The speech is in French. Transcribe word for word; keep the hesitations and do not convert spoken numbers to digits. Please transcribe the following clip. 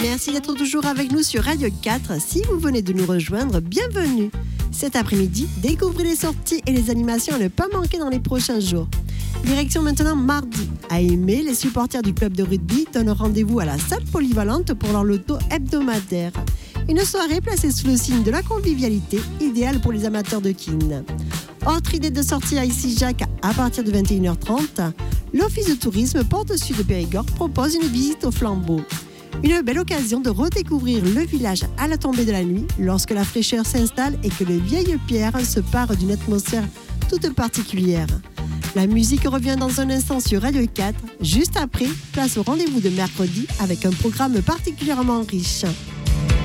Merci d'être toujours avec nous sur Radio quatre. Si vous venez de nous rejoindre, bienvenue. Cet après-midi, découvrez les sorties et les animations à ne pas manquer dans les prochains jours. Direction maintenant mardi. À Aimé, les supporters du club de rugby donnent rendez-vous à la salle polyvalente pour leur loto hebdomadaire. Une soirée placée sous le signe de la convivialité, idéale pour les amateurs de kin. Autre idée de sortie à Issy-Jacques à partir de vingt et une heures trente, l'Office de tourisme Porte-Sud de Périgord propose une visite au flambeau. Une belle occasion de redécouvrir le village à la tombée de la nuit lorsque la fraîcheur s'installe et que les vieilles pierres se parent d'une atmosphère toute particulière. La musique revient dans un instant sur Radio quatre. Juste après, place au rendez-vous de mercredi avec un programme particulièrement riche.